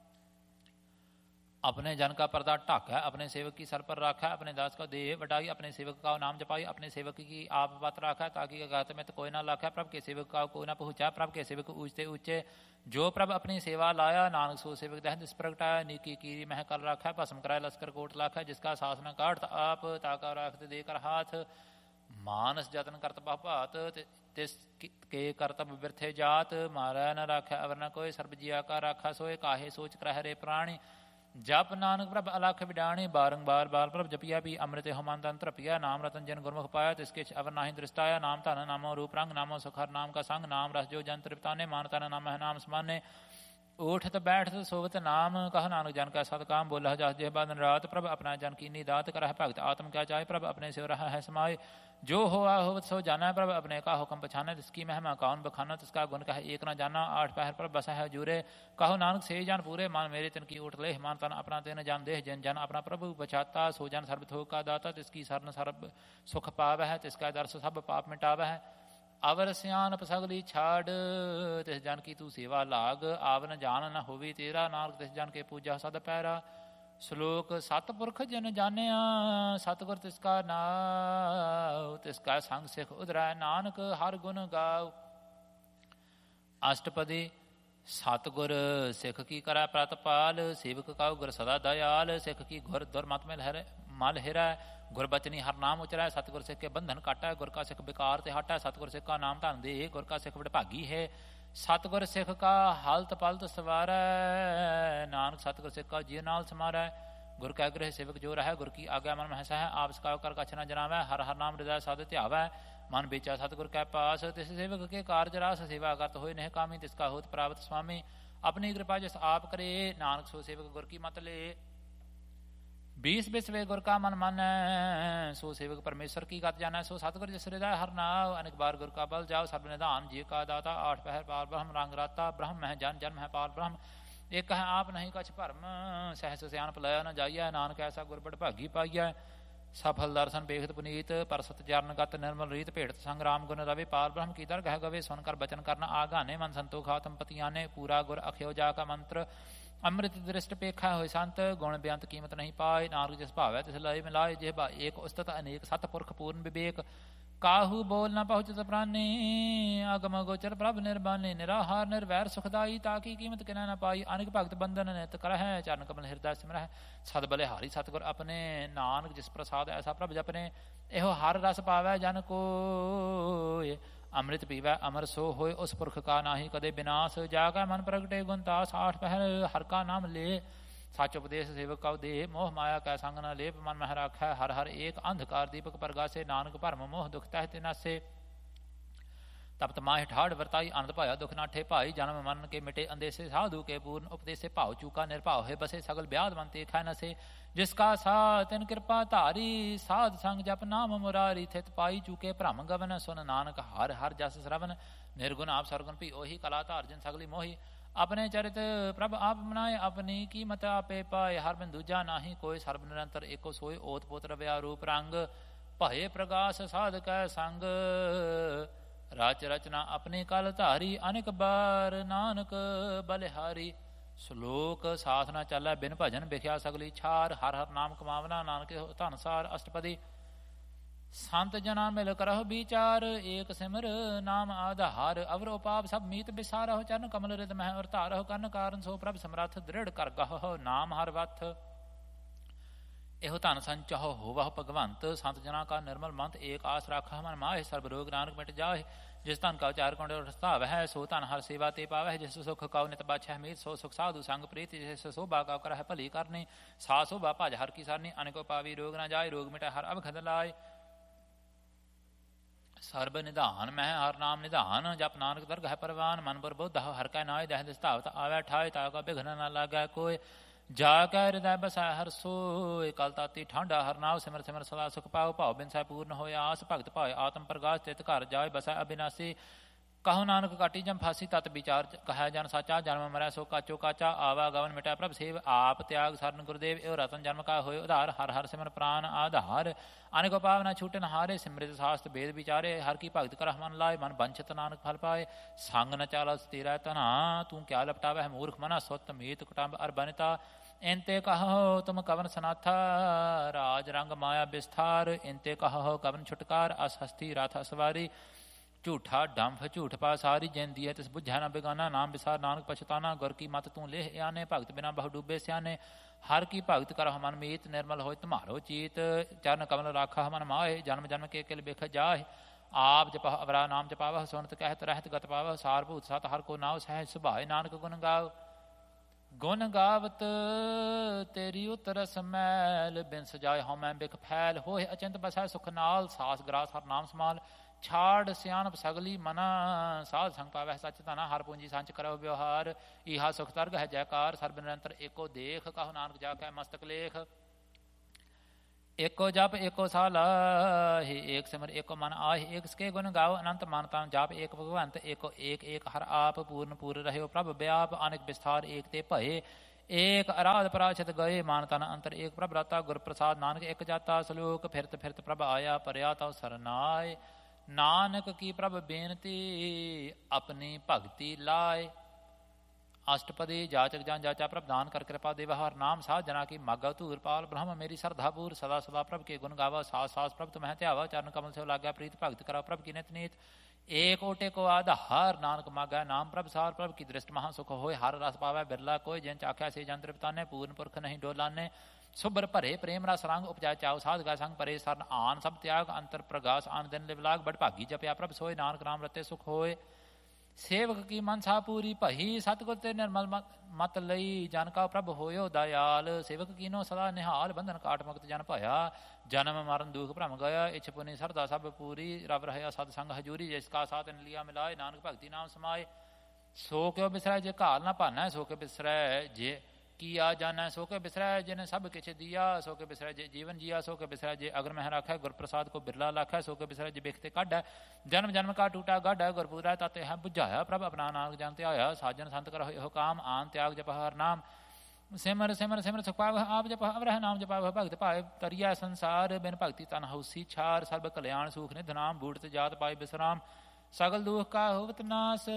अपने जन का पर्दा ढाक है अपने सेवक की सर पर रखा है अपने दास का देह बढ़ाई अपने सेवक का नाम जपाई अपने सेवक की आप बात रखा है ताकि अगात में तो कोई ना लाखा प्रभ के सेवक का कोई ना पहुँचा प्रभ के सेवक ऊंचते ऊंचे जो प्रभ अपनी सेवा लाया नानक सो सेवक दह दिस प्रगटाया नीकी कीरी मह कर रखा है भस्म कराया लश्कर कोट लाखा जिसका सास न काट आप ताका रखते देकर हाथ मानस जतन करत भात तिस के करतब बिरथे जात मारा न राखा अवर न कोई सर्ब जिया का राखा सोए काहे सोच कर हरे प्राणी जप नानक प्रभ अलख विडाणी बारंबार बार प्रभ जपिया भी अमृत होमान तंत्र पिया नाम रतन जन गुरमुख पाया तिसके अवर नाहि दृष्टाया नाम धन नामो रूप रंग नामो सुखर नाम का संग नाम रस जो जन तृप्ताने मान तन नाम है नाम समाने ਊਠਤ ਬੈਠਤ ਸੋਵਤ ਨਾਮ ਕਹ ਨਾਨਕ ਜਨ ਕੈ ਸਤ ਕਾਮ ਬੋਲਹ ਜਸ ਜਿਹ ਬਦਨ ਰਾਤ ਪ੍ਰਭ ਆਪਣਾ ਜਨ ਕੀਨੀ ਦਾਤ ਕਰਹਿ ਭਗਤ ਆਤਮ ਕਿਆ ਚਾਹੇ ਪ੍ਰਭ ਆਪਣੇ ਸਿਵ ਰਹਾ ਹੈ समाये जो होआ होवत सो जाना प्रभ अपने का हुक्म पछाना तिसकी महिमा कौन बखाना तिसका गुण कह एक न जाना आठ पहर पर बसा है जूरे कहो नानक से जान पूरे मान मेरे तन की उठ ले मान तन अपना तेन जान देह जन जन अपना प्रभु बचाता सो जन सर्व थोक का दाता तिसकी सरन सर्ब सुख पाव है तिसका दर्श सब पाप मिटाव है अवर सियान पसगली छाड़ तिस जन की तू सेवा लाग आवन जान न होवी तेरा नानक तिस जन के पूजा सद पैरा श्लोक सतपुरख जन जानिया सतगुर तिसका नाव तिसका संग सिख उधरै नानक हर गुण गाव अष्टपदी सतगुर सिख की करै प्रतपाल सेवक काउ गुर सदा दयाल सिख की घुर दुर्मत में लहर मल हिरै गुरबचनी हर नाम उचरै सतगुर सिख के बंधन काटै गुर का सिख बेकार ते हटै सतगुर सिख का नाम धन दे गुर का सिख वडभागी है सतगुर सिख का हालत पलत सवारै नानक सतगुर सिख का जी नाल समारै गुर कै गृह सेवक जो रह गुर की आज्ञा मन महसा है आप सकाव कर कछ न जनावै हर हर नाम हृदय साध ध्यावै मन बेचा सतगुर कै पास तिस सेवक के कार्य रास सेवा करत होय नह कामी तिसका होत प्राप्त स्वामी अपनी कृपा जिस आप करे नानक सो सेवक गुर की मत ले बीस बिसवे गुर का मन मन सो सेवक परमेश्वर की गत जाना सो सतगुर जिस हृदय हर नाव अनेक बार गुर का बल जाओ सर्व निधान जी का दाता आठ पहर पार ब्रह्म रंग राता ब्रह्म है जन जन्म है पाल ब्रह्म एक है आप नहीं कछ भरम सहस सियानप लया न जाइए नानक ऐसा गुर बड़भागी पाइया सफल दर्शन बेखत पुनीत परसत चरण गत निर्मल रीत भेट संग्राम गुण रवि पाल ब्रह्म की दर गह गवे सुनकर बचन करना आगाने मन संतोख आत्म पतियाने पूरा गुर अख्यो जा का मंत्र अमृत दृष्ट पेखा होय संत गुण बेअंत कीमत नहीं पाए नानक जिस भावै तिस लय मिलाए जिह एक उस्तत अनेक सतपुरख पूर्ण विवेक काहू बोल न पहुँचत प्राणी अगम गोचर प्रभ निर्बानी निराहार निर्वैर सुखदाई ताकि कीमत किना न पाई अनेक भगत बंधन नित करह चरण कमल हृदय सिमरह सद बलिहारी सतगुर अपने नानक जिस प्रसाद ऐसा प्रभ जपने एहो हर रस पावै जन कोय अमृत पीवै अमर सो होय उस पुरख का नाही कदे विनाश जागा मन प्रगटे गुणतास आठ पहर हर का नाम ले सच उपदेश सेवक का दे मोह माया कै संग न लेप मन मह राखै हर हर एक अंधकार दीपक प्रगासे नानक भरम मोह दुख तह तिनासे तपत माह ठाड़ वर्ताई आनंद पाया दुख नाठे भाई जन्म मन के मिटे अंदेसे साधु के पूर्ण उपदेसे भाव चूका निर्भाव है बसे सगल ब्याद मन ते खै नसे जिसका सा तिन कृपा धारी साध संग जप नाम मुरारी थित पाई चूके भ्रम गवन सुन नानक हर हर जस श्रवण निर्गुण आप सरगुण भी ओही कला धार जिन सगली मोही अपने चरित प्रभ आप बनाए अपनी कीमत आपे पाए हर बिन दूजा नाही कोई सर्व निरंतर एको सोय ओत पोत रव्या रूप रंग भये प्रगास साध कै संग राच रचना अपने कल धारी अनेक बार नानक बलिहारी श्लोक साथ न चलै बिन भजन बिख्या सगली छार हर हर नाम कमावना नानक धनसार अष्टपदी संत जना मिल करह विचार एक सिमर नाम आधार अवर उपाप सब मीत बिसारह चरण कमल हृद मह और धारह कर्ण कारण सो प्रभ समरथ दृढ़ कर गह नाम हर वथ एहो धन संचहो होवह भगवंत संत जना का निर्मल मंत एक आस राखह मन माहे सर्व रोग नानक मिट जाहे जिस धन का उचार कुंड उठताव है सो धन हर सेवा ते पावै जिस सुख का नित बाछह मीत सो सुख साधु संग प्रीत जिस शोभा का करह भली करनी सा शोभा भज हर की सरनी अनेको पावी रोग न जाय रोग मिटे हर अवघत लाय सर्ब निधान मैं हर नाम निधान जप नानक दरगह परवान मन पर बुद्ध हर कै नाय दह दिस्तावत आवै ठाय ताका बिघ्न न लागै कोय जाकै हृदय बसै हर सोय कल ताती ठंडा हर नाव सिमर सिमर सदा सुख पाओ भाव बिन सै पूर्ण होय आस भगत पाए आत्म प्रगाश चित घर जाय बसै अविनाशी कहो नानक काटी जम फांसी तत विचार कह जन साचा जन्म मरै सो काचो काचा आवा गवन मिटै प्रभ सेव आप त्याग सरन गुरुदेव एव रतन जन्म का होय उधार हर हर सिमर प्राण आधार अनेको पाव न छूटन हारे सिमृत शास्त्र वेद विचारे हर की भगत करह मन लाए मन बंछत नानक फल पाए संग न चालस तेरा तना तू क्या लपटावै मूर्ख मना सुत मीत कुटुंब अर बनिता इनते कहो तुम कवन सनाथा राज रंग माया विस्तार इनते कहो कवन छुटकार अस हस्ती राथ असवारी झूठा डंफ झूठ पासारी जैन दिया तिस बुझै न बेगाना नाम विसार नानक पछताना गुर की मत तू लेह आने भगत बिना बहु डूबे स्याने हर की भगत करह मन मीत निर्मल होय तुम्हारो चीत चरण कमल राखह मन माहे जन्म जन्म के किल बिख जाहे आप जपह अवरा नाम जपावह सुनत कहत रहत गत पावह सारभूत सत हर को नाव सहज सुभाए नानक गुण गाव गुण गावत तेरी उतरस मैल बिन सजाए हौ मैं बिख फैल होए अचिंत बसै सुख नाल सास ग्रास हर नाम समाल ਛਾੜ ਸਿਆਣਪ ਸਗਲੀ ਮਨਾ ਸਾਧ ਸੰਗ ਪਾਵੈ ਸੱਚ ਧਨਾ ਹਰ ਪੂੰਜੀ ਸੰਚ ਕਰੋ ਵਿਵਹਾਰ ਇਹਾ ਸੁਖ ਤਰਗ ਹੈ ਜੈਕਾਰ ਸਰਬ ਨਿਰੰਤਰ ਏਕੋ ਦੇਖ ਕਹੋ ਨਾਨਕ ਜਾ ਕੈ ਮਸਤਕ ਲੇਖ ਏਕੋ ਜਪ ਏਕੋ ਸਾਲਾਹੀ ਏਕ ਸਿਮਰ ਏਕੋ ਮਨ ਆਹੀ ਏਕ ਸਕੇ ਗੁਣ ਗਾਓ ਅਨੰਤ ਮਾਨਤਾ ਜਾਪ ਏਕ ਭਗਵੰਤ ਏਕੋ ਏਕ ਏਕ ਹਰ ਆਪ ਪੂਰਨ ਪੂਰ ਰਹਿਓ ਪ੍ਰਭ ਵਿਆਪ ਅਨੇਕ ਵਿਸਥਾਰ ਏਕ ਤੇ ਭਏ ਏਕ ਅਰਾਧ ਪਰਾਸ਼ਤ ਗਏ ਮਾਨ ਤਨ ਅੰਤਰ ਏਕ ਪ੍ਰਭ ਰਾਤਾ ਗੁਰ ਪ੍ਰਸਾਦ ਨਾਨਕ ਇੱਕ ਜਾਤਾ ਸਲੋਕ ਫਿਰਤ ਫਿਰਤ ਪ੍ਰਭ ਆਇਆ ਪਰਿਆ ਤਉ ਸਰਨਾਏ ਨਾਨਕ ਕੀ ਪ੍ਰਭ ਬੇਨਤੀ ਆਪਣੀ ਭਗਤੀ ਲਾਏ ਅਸ਼ਟਪਦੀ ਜਾਚਕ ਜਾਂ ਜਾਚਾ ਪ੍ਰਭ ਦਾਨ ਕਰ ਕਿਰਪਾ ਦੇ ਵਹਾਰ ਨਾਮ ਸਾਧ ਜਨਾ ਕੀ ਮਾਗਾ ਧੂਰ ਪਾਲ ਬ੍ਰਹਮ ਮੇਰੀ ਸਰਧਾ ਪੂਰ ਸਦਾ ਸਦਾ ਪ੍ਰਭ ਕੇ ਗੁਣ ਗਾਵਾ ਸਾਸ ਸਾਸ ਪ੍ਰਭ ਤੁਮਹਿ ਧਿਆਵਾ ਚਰਨ ਕਮਲ ਸੇ ਲਾਗਿਆ ਪ੍ਰੀਤ ਭਗਤ ਕਰਾ ਪ੍ਰਭ ਕੀ ਨਿਤ ਨੀਤ ਏਕ ਓਟੇ ਕੋ ਆਧਾਰ ਨਾਨਕ ਮਾਗਾ ਨਾਮ ਪ੍ਰਭ ਸਾਰ ਪ੍ਰਭ ਕੀ ਦ੍ਰਿਸ਼ਟ ਮਹਾ ਸੁਖ ਹੋਏ ਹਰ ਰਸ ਪਾਵੈ ਬਿਰਲਾ ਕੋਈ ਜਿਨ ਚਾਖਿਆ ਸੇ ਜੰਤਰ ਪਿਤਾਨੇ ਪੂਰਨ ਪੁਰਖ ਨਹੀਂ ਡੋਲਾਨੇ ਸੁਬਰ ਭਰੇ ਪ੍ਰੇਮ ਰਸ ਰੰਗ ਉਪਜਾ ਚਾਉ ਸਾਧ ਗਾ ਸੰਗ ਪਰੇ ਸਰਨ ਆਨ ਸਭ ਤਿਆਗ ਅੰਤਰ ਪ੍ਰਗਾਸ ਆਨ ਦਿਨ ਲਿਵਲਾਗ ਬੜ ਭਾਗੀ ਜਪਿਆ ਪ੍ਰਭ ਸੋਏ ਨਾਨਕ ਨਾਮ ਰਤੇ ਸੁਖ ਹੋਏ ਸੇਵਕ ਕੀ ਮਨਸਾ ਪੂਰੀ ਭਈ ਸਤਿਗੁਰ ਤੇ ਨਿਰਮਲ ਮਤ ਲਈ ਜਨ ਕਾ ਪ੍ਰਭ ਹੋਇਓ ਦਇਆਲ ਸੇਵਕ ਕੀਨੋ ਸਦਾ ਨਿਹਾਲ ਬੰਧਨ ਕਾਟ ਮੁਕਤ ਜਨ ਭਾਇਆ ਜਨਮ ਮਰਨ ਦੁਖ ਭਰਮ ਗਿਆ ਇਛ ਪੁਨੀ ਸਰਦਾ ਸਭ ਪੂਰੀ ਰਬ ਰਹਿਆ ਸਤ ਸੰਗ ਹਜੂਰੀ ਜਿਸ ਕਾ ਸਾਥ ਲਿਆ ਮਿਲਾਏ ਨਾਨਕ ਭਗਤੀ ਨਾਮ ਸਮਾਏ ਸੋ ਕਿਉ ਬਿਸਰੈ ਜੇ ਘਾਲ ਨਾ ਭਾਨੈ ਸੋ ਕੇ ਬਿਸਰੈ ਜੇ ਕੀਆ ਜਾਨੈ ਸੋ ਕੇ ਬਿਸਰੈ ਜਿਨ ਸਭ ਕਿਛ ਦੀਆ ਸੋ ਕੇ ਬਿਸਰੈ ਜੇ ਜੀਵਨ ਜੀਆ ਸੋ ਕੇ ਬਿਸਰੈ ਜੇ ਅਗਰ ਮਹਿ ਰਾਖੈ ਗੁਰ ਪ੍ਰਸਾਦ ਕੋ ਬਿਰਲਾ ਲਾਖੈ ਸੋ ਕੇ ਬਿਸਰੈ ਜੇ ਬਿਖਤੇ ਕਾਢੈ ਜਨਮ ਜਨਮ ਕਾ ਟੂਟਾ ਗਾਢੈ ਗੁਰ ਪੂਰੈ ਤਾਤੇ ਹੈ ਬੁਝਾਇਆ ਪ੍ਰਭ ਆਪਣਾ ਨਾਨਕ ਜਨ ਤੇ ਆਇਆ ਸਾਜਨ ਸੰਤ ਕਰ ਹੋਇ ਹੁਕਾਮ ਆਨ ਤਿਆਗ ਜਪ ਹਰ ਨਾਮ ਸਿਮਰ ਸਿਮਰ ਸਿਮਰ ਸੁਖ ਪਾਵ ਆਪ ਜਪ ਅਵਰਹਿ ਨਾਮ ਜਪਾਵ ਭਗਤ ਭਾਏ ਤਰੀਆ ਸੰਸਾਰ ਬਿਨ ਭਗਤੀ ਤਨ ਹਉਸੀ ਛਾਰ ਸਰਬ ਕਲਿਆਣ ਸੂਖ ਨਿਧ ਨਾਮ ਬੂੜਤ ਜਾਤ ਪਾਈ ਬਿਸਰਾਮ ਸਗਲ ਦੁਖ ਕਾ ਹੋਵਤ ਨਾਸ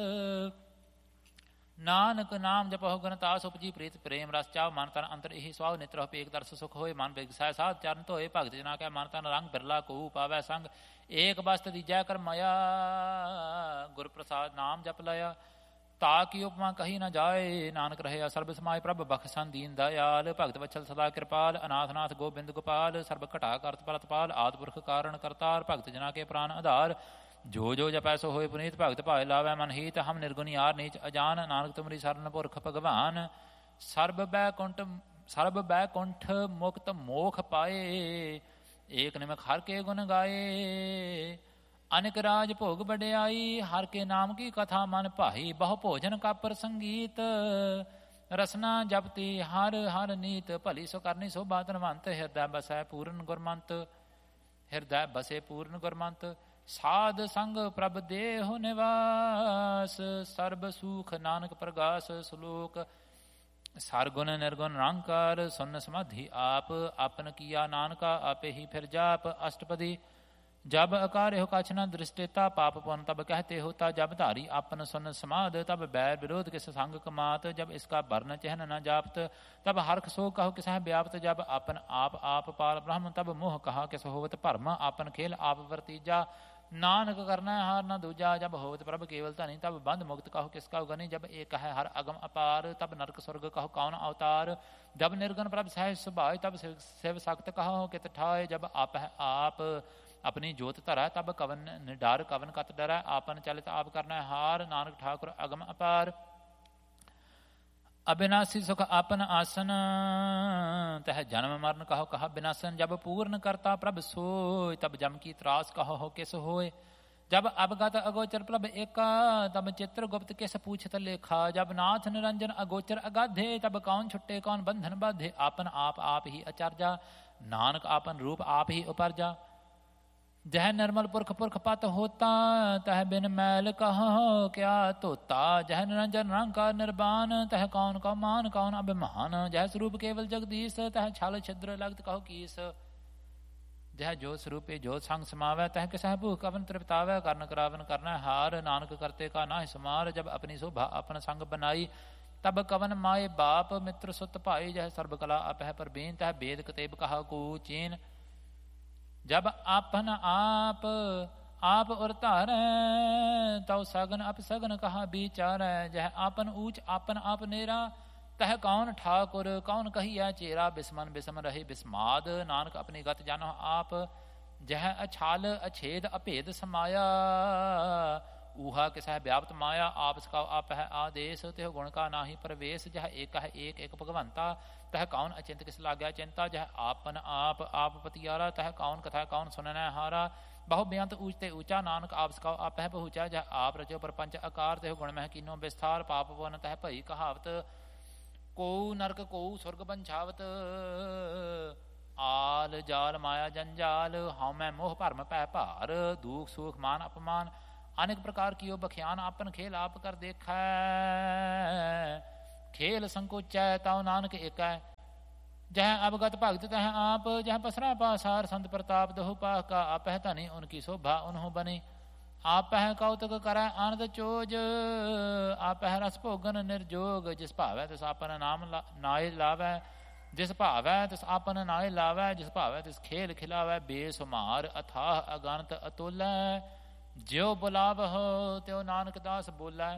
ਨਾਨਕ ਨਾਮ ਜਪਹੁ ਗਨਤਾਸ ਉਪਜੀ ਪ੍ਰੀਤ ਪ੍ਰੇਮ ਰਸ ਚਾਵ ਮਨ ਤਨ ਅੰਤਰ ਇਹੀ ਸਵਾਉ ਨਿਤਰਹੁ ਪੇਕ ਦਰਸ ਸੁਖ ਹੋਏ ਮਨ ਬਿਗਸੈ ਸਾਧ ਚਰਨ ਧੋਏ ਭਗਤ ਜਨਾ ਕੈ ਮਨ ਤਨ ਰੰਗ ਬਿਰਲਾ ਕੋ ਪਾਵੈ ਸੰਗ ਏਕ ਬਸਤ ਦੀਜੈ ਕਰ ਮਾਇਆ ਗੁਰ ਪ੍ਰਸਾਦ ਨਾਮ ਜਪ ਲਿਆ ਤਾ ਕੀ ਉਪਮਾ ਕਹੀ ਨ ਜਾਏ ਨਾਨਕ ਰਹਿਆ ਸਰਬ ਸਮਾਏ ਪ੍ਰਭ ਬਖਸ਼ਣ ਦੀਨ ਦਇਆਲ ਭਗਤ ਵਛਲ ਸਦਾ ਕਿਰਪਾਲ ਅਨਾਥ ਨਾਥ ਗੋਬਿੰਦ ਗੋਪਾਲ ਸਰਬ ਘਟਾ ਕਰਤ ਪਰਤਪਾਲ ਆਦਿ ਪੁਰਖ ਕਾਰਣ ਕਰਤਾਰ ਭਗਤ ਜਨਾ ਕੇ ਪ੍ਰਾਨ ਆਧਾਰ ਜੋ ਜੋ ਜਪੈ ਸੋ ਹੋਏ ਪੁਨੀਤ ਭਗਤ ਭਾਏ ਲਾਵੈ ਮਨ ਹੀਤ ਹਮ ਨਿਰਗੁਣੀ ਯਾਰ ਨੀਚ ਅਜਾਨ ਨਾਨਕ ਤੁਮਰੀ ਸਰਨ ਪੁਰਖ ਭਗਵਾਨ ਸਰਬ ਬੈਕੁੰਠ ਸਰਬ ਬੈਕੁੰਠ ਮੁਕਤ ਮੋਖ ਪਾਏ ਏਕ ਨਿਮਕ ਹਰ ਕੇ ਗੁਣ ਗਾਏ ਅਨਿਕ ਰਾਜ ਭੋਗ ਵਡਿਆਈ ਹਰ ਕੇ ਨਾਮ ਕੀ ਕਥਾ ਮਨ ਭਾਈ ਬਹੁ ਭੋਜਨ ਕਾਪਰ ਸੰਗੀਤ ਰਸਨਾ ਜਪਤੀ ਹਰ ਹਰ ਨੀਤ ਭਲੀ ਸੋ ਕਰਨੀ ਸੋਭਾ ਧਨਵੰਤ ਹਿਰਦੈ ਬਸੈ ਪੂਰਨ ਗੁਰਮੰਤ ਹਿਰਦੈ ਬਸੇ ਪੂਰਨ ਗੁਰਮੰਤ ਸਾਧ ਸੰਗ ਪ੍ਰਭ ਦੇਹੁ ਨਿਵਾਸ ਸਰਬ ਸੂਖ ਨਾਨਕ ਪ੍ਰਗਾਸ ਸਲੋਕ ਸਰਗੁਣ ਨਿਰਗੁਣ ਨਿਰੰਕਾਰ ਸੁਨ ਸਮਾਧੀ ਆਪ ਆਪਨ ਕੀਆ ਨਾਨਕਾ ਆਪੇ ਹੀ ਫਿਰ ਜਾਪ ਅਸ਼ਟਪਦੀ ਜਬ ਅਕਾਰੇ ਹੋ ਕਛ ਨ ਦ੍ਰਿਸ਼ਟੇਤਾ ਪਾਪ ਪੁਨ ਤਬ ਕਹਤੇ ਹੋਤਾ ਜਬ ਧਾਰੀ ਆਪਨ ਸੁਨ ਸਮਾਧ ਤਬ ਬੈਰ ਵਿਰੋਧ ਕਿਸ ਸੰਗ ਕਮਾਤ ਜਬ ਇਸਕਾ ਬਰਨ ਚਹਿਨ ਨ ਜਾਪਤ ਤਬ ਹਰਖ ਸੋ ਕਹੋ ਕਿਸਹਿ ਵਿਆਪਤ ਜਬ ਆਪਨ ਆਪ ਆਪ ਪਾਲ ਬ੍ਰਹਮ ਤਬ ਮੋਹ ਕਹਾ ਕਿਸ ਹੋਵਤ ਭਰਮ ਆਪਨ ਖੇਲ ਆਪ ਵਰਤੀਜਾ ਨਾਨਕ ਕਰਨਾ ਹਾਰ ਨ ਦੂਜਾ ਜਬ ਹੋਵਤ ਪ੍ਰਭ ਕੇਵਲ ਧਨੀ ਤਬ ਬੰਧ ਮੁਕਤ ਕਹੋ ਕਿਸ ਕਾ ਗਨੀ ਜਬ ਏਕ ਹੈ ਹਰ ਅਗਮ ਅਪਾਰ ਤਬ ਨਰਕ ਸੁਰਗ ਕਹੋ ਕੌਣ ਅਵਤਾਰ ਜਬ ਨਿਰਗੁਣ ਪ੍ਰਭ ਸਹਿਜ ਸੁਭਾਇ ਤਬ ਸਿਵ ਸਖਤ ਕਹੋ ਕਿਤ ਠਾਏ ਜਬ ਆਪ ਹੈ ਆਪ ਆਪਣੀ ਜੋਤ ਧਰੈ ਤਬ ਕਵਨ ਨਿਡਰ ਕਵਨ ਕਤ ਡਰੈ ਆਪਨ ਚਲਿਤ ਆਪ ਕਰਨਾ ਹਾਰ ਨਾਨਕ ਠਾਕੁਰ ਅਗਮ ਅਪਾਰ ਅਬਿਨਾਸੀ ਸੁਖ ਆਪਨ ਆਸਨ ਤਹ ਜਨਮ ਮਰਨ ਕਹੋ ਕਹਾ ਬਿਨਾਸਨ ਜਬ ਪੂਰਨ ਕਰਤਾ ਪ੍ਰਭ ਸੋਇ ਤਬ ਜਮ ਕੀ ਤਰਾਸ ਕਹੋ ਹੋ ਕਿਸ ਹੋਏ ਜਬ ਅਵਗਤ ਅਗੋਚਰ ਪ੍ਰਭ ਏਕਾ ਤਬ ਚਿਤ੍ਰ ਗੁਪਤ ਕਿਸ ਪੂਛਤ ਲੇਖਾ ਜਬ ਨਾਥ ਨਿਰੰਜਨ ਅਗੋਚਰ ਅਗਾਧੇ ਤਬ ਕੌਣ ਛੁੱਟੇ ਕੌਣ ਬੰਧਨ ਬਾਧੇ ਆਪਨ ਆਪ ਆਪ ਹੀ ਅਚਰਜਾ ਨਾਨਕ ਆਪਨ ਰੂਪ ਆਪ ਹੀ ਉਪਰਜਾ ਜਹ ਨਿਰਮਲ ਪੁਰਖ ਪੁਰਖ ਪਤ ਹੋਤਾ ਤਹ ਬਿਨ ਮੈਲ ਕਹੋ ਕਿਆ ਧੋਤਾ ਜਹ ਨਿਰੰਜਨ ਨਿਰੰਕਾਰ ਨਿਰਬਾਨ ਤਹ ਕੌਣ ਕਉ ਮਾਨ ਕੌਣ ਅਭਿਮਾਨ ਜਹ ਸਰੂਪ ਕੇਵਲ ਜਗਦੀਸ਼ ਤਹ ਛਲ ਛਿਦਰ ਲਗਤ ਕਹੋ ਕੀਸ ਜਹ ਜੋ ਸਰੂਪੇ ਜੋ ਸੰਗ ਸਮਾਵੈ ਤਹ ਕਿਸਹਿ ਭੂਖ ਅਵਨ ਤ੍ਰਿਪਤਾਵੈ ਕਰਨ ਕਰਾਵਨ ਕਰਨਾ ਹਾਰ ਨਾਨਕ ਕਰਤੇ ਕਾ ਨਾਹਿ ਸਮਾਰ ਜਬ ਆਪਣੀ ਸ਼ੋਭਾ ਆਪਨ ਸੰਗ ਬਨਾਈ ਤਬ ਕਵਨ ਮਾਏ ਬਾਪ ਮਿੱਤਰ ਸੁਤ ਭਾਈ ਜਹ ਸਰਬ ਕਲਾ ਅਪਹਿ ਪਰਬੀਨ ਤਹ ਬੇਦ ਕਤੇਬ ਕਹਾ ਕੋ ਚੀਨ ਜਬ ਆਪਨ ਆਪ ਆਪ ਉਰ ਧਾਰੈ ਤਉ ਸਗਨ ਅਪ ਸਗਨ ਕਹਾ ਵਿਚਾਰੈ ਜਹ ਆਪਨ ਊਚ ਆਪਨ ਆਪ ਨੇਰਾ ਤਹ ਕੌਣ ਠਾਕੁਰ ਕੌਣ ਕਹੀਐ ਚੇਰਾ ਬਿਸਮਨ ਬਿਸਮ ਰਹੇ ਬਿਸਮਾਦ ਨਾਨਕ ਆਪਣੀ ਗਤ ਜਾਨੋ ਆਪ ਜਹ ਅਛਾਲ ਅਛੇਦ ਅਭੇਦ ਸਮਾਇਆ ਊਹਾ ਕਿਸਹਿ ਵਿਆਪਤ ਮਾਇਆ ਆਪ ਸਕਾਉ ਆਪ ਹੈ ਆਦੇਸ ਤਿਹ ਗੁਣ ਕਾ ਨਾਹੀ ਪ੍ਰਵੇਸ਼ ਜਹ ਏਕ ਹੈ ਏਕ ਏਕ ਭਗਵੰਤਾ ਤਹ ਕੌਣ ਅਚਿੰਤ ਕਿਸ ਲਾਗਿਆ ਚਿੰਤਾ ਜਹ ਆਪਨ ਆਪ ਆਪ ਪਤਿਆਰਾ ਤਹ ਕੌਣ ਕਥਾ ਕੌਣ ਸੁਨਨੈ ਹਾਰਾ बहु बेअंत ऊच ते ऊंचा नानक आप सकाओ आप है पहुँचा जह आप रचो प्रपंच आकार ते गुण मह कीनो विस्तार पाप पवन तह भई कहावत को नरक को स्वर्ग बंछावत आल जाल माया जंजाल हाउ मैं मोह भरम पै भार दुख सुख मान अपमान अनेक प्रकार कियो बख्यान आपन खेल आप कर देखै खेल संकोचै ताउ नानक एकै जह अवगत भगत तह आप जह पसरा पासार संत प्रताप दहु पाह का आपह धनी उनकी शोभा उन्हों बनी आपह कौतक करै आनंद चोज आपह रस भोगन निर्जोग जिस भावै तिस आपन नाम ला, नाय लावै जिस भावै तिस आपन नाय लावै जिस भावै तिस खेल खिलावै बेसुमार अथाह अगणत अतुलै ज्यो बुलावह त्यो नानक दास बोलै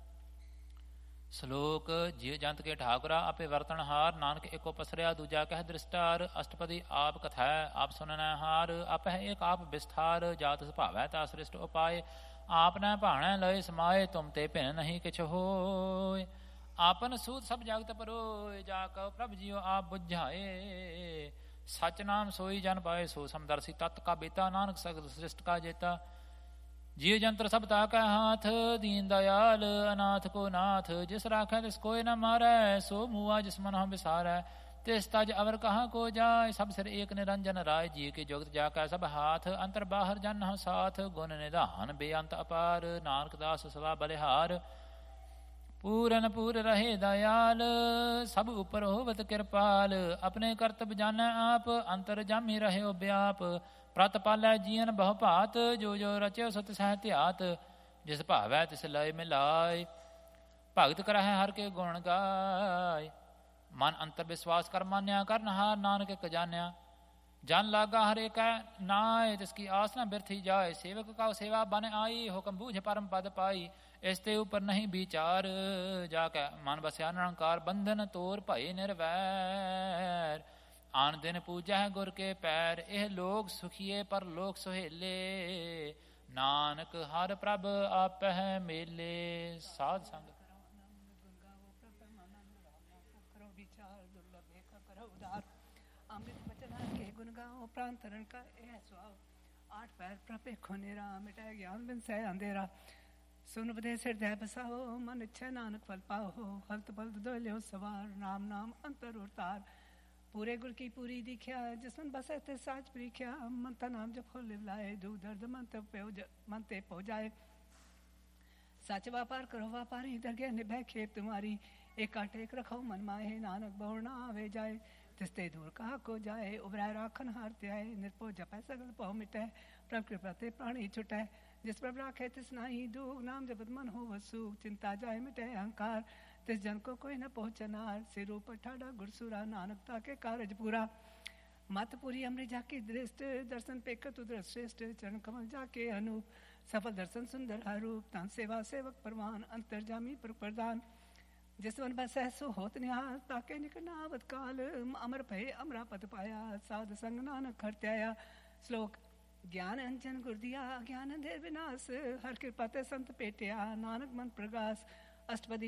श्लोक जीव जंत के ठाकुरा आपे वर्तनहार नानक एको पसरिया दूजा कह दृष्टार अष्टपदी आप कथै आप सुननै हार आपह एक आप विस्तार जात सुभावै ता श्रेष्ठ उपाय आपने भाणै लय समाए तुम ते भिन नहीं किछ होय आपन सूत सब जगत परोय जाको प्रभ जियो आप बुझाए सच नाम सोई जन पाए सो समदर्शी तत् का बेता नानक सगल सृष्ट का जेता जीव जंत्र सब ताकै हाथ दीन दयाल अनाथ को नाथ जिस राखै तिस कोय न मारै सो मुआ जिस मन हम विसारै तिस तज अवर कहाँ को जाय सब सिर एक निरंजन राय जी के जुगत जाकै सब हाथ अंतर बाहर जन साथ गुण निधान बेअंत अपार नानक दास सदा बलिहार पूरन पूर रहे दयाल सब ऊपर होवत कृपाल अपने कर्तव्य जानै आप अंतर जामी रहे व्याप प्रत पालै जीवन बहु भात जो जो रचो सत सहत्यात जिस भावै तिस लय मिलाय भगत करह हर के गुण गाय मन अंतर विश्वास कर मान्या कर नहार नानक एक जान्या जन लागा हर एक नाय तिसकी आस न बिरथी जाय सेवक का सेवा बन आई हुक्म बूझ परम पद पाई इसते ऊपर नहीं विचार जाके मन बसया निरंकार बंधन तोर भय निर्वैर आन दिन पूजा है गुर के पैर एह लोग सुखिए पर लोग सुहेले नानक हर प्रभ आप है मेले साध संग अमृत बचन के गुण गाओ प्राण तरण का यह स्वाव आठ पैर प्रपे खोनेरा मिटाए ज्ञान बिन सह अंधेरा सुन उपदेश हृदय बसाओ मन इच्छा नानक फल पाओ हल्त बल्द दो लो सवार नाम नाम अंतर उतार पूरे गुर की पूरी दिख्या जिसमन बसे ते साच प्रीख्या मनता नाम जब फल लाए दुख दर्द मन ते मन ते पो जाए सच व्यापार करो व्यापारी दरगे निभे खेप तुम्हारी एक काटे एक रखो मन माहे नानक बहुना आवे जाए तिस्ते दूर कहा को जाए उबराय राखन हारते आए निर्पो जपै सगल पौ मिटे प्रभ कृपा ते प्राणी छुटे जिस प्रभ राखे तिस नाही दुख नाम जपत मन हो वसुख चिंता जाए मिटे अहंकार तिस जन को कोई न पहुँचनार सिर ऊपर ठाड़ा गुरसुरा नानकता के कारज पूरा मत पूरी अमृत जाके दृष्ट दर्शन पेकत उदर श्रेष्ठ चरण कमल जाके अनूप सफल दर्शन सुंदर हरूप तान सेवा सेवक परवान अंतर्जामी पर प्रदान जिस वन बस सो होत निहाल ताके निकनावत काल अमर भय अमरा पद पाया साध संग नानक खरत्याया श्लोक ज्ञान अंजन गुर दिया ज्ञान अंधेर विनाश हर कृपा ते संत पेटिया नानक मन प्रगास अष्टपदी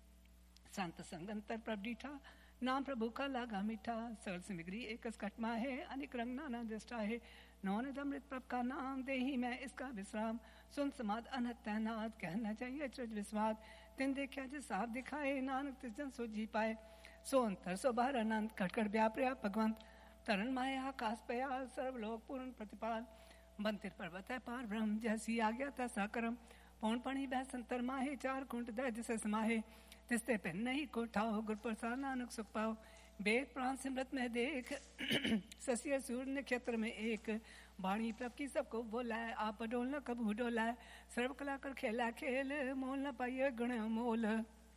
संत संगंतर प्रभ डीठा नाम प्रभु का लागा मीठा सरल सिमग्री एक कटमा है अनेक रंग नाना दृष्टा है नौन अमृत प्रभ का नाम दे ही मैं इसका विश्राम सुन समाद अनहत तैनात कहना चाहिए चुज विस्वाद तिन देखा जिस आप दिखाए नानक तिस जन सो जी पाए सो अंतर सो बाहर अनंत खटखट व्याप्रिया भगवंत तरण माया आकाश पयाल सर्वलोक पूर्ण प्रतिपाल बंतिर पर्वत है पार ब्रह्म जैसी आ गया तैसा करम पौन पणी बह संतर माहे चार कुंट दह जिसे समाहे तिस्ते पे नहीं को ठाओ गुर प्रसाद नानक सुख पाओ वेद प्राण सिमरत में देख ससिय सूर्य नक्षत्र में एक वाणी प्रभ की सबको बोला है आप डोल न कबू डोला है सर्व कला कर खेला खेल मोल न पाइए गुण मोल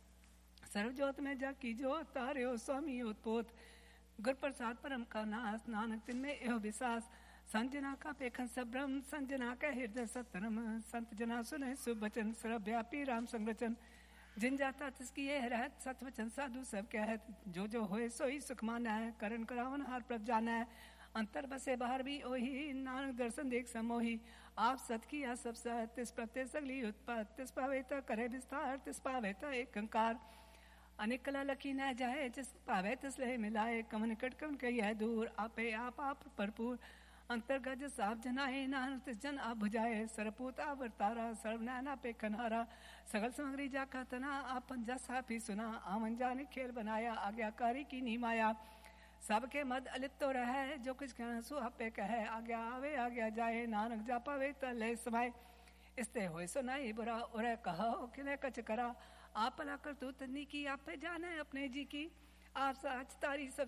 सर्व जोत में जाकी जोत तारे हो स्वामी उत्पोत गुर प्रसाद परम का नास नानक तिन में एहो विश्वास संजना का पेखन सब ब्रह्म संजना का हृदय सतरम संत जना सुने सुबचन सर्वव्यापी राम संरचन जिन जाता तिसकी यह रहत सतवचन साधु सब क्या है जो जो होए सोई सुख माना है करण करावन हार प्रभ जाना है अंतर बसे बाहर भी ओही नानक दर्शन देख समोही आप सत किया सब सत तिस प्रत्ये सगली उत्पत्त तिस पावे त करे विस्तार तिस पावे त एक कंकार अनेक कला लकी न जाए जिस पावे तिस ले मिलाए कमन कट कमन कही है दूर आपे आप आप भरपूर अंतर्गज साहब जनाए नानक जन आप बुझाए सरपूत अवतारा सर्वनैना पे कन्हारा सगल समग्री जाका तना आपन जसा भी सुना आमन जाने खेल बनाया आज्ञाकारी की नीमाया सबके मद अलिप्त तो रहे जो कुछ कहना सो आपे कहे आज्ञा आवे आज्ञा जाए नानक जा पावे तले समाए इसते होए सुनाई बुरा उरे कहा किने कच करा आप भला कर तू तनी की आपे जाने अपने जी की आप सच तारी सब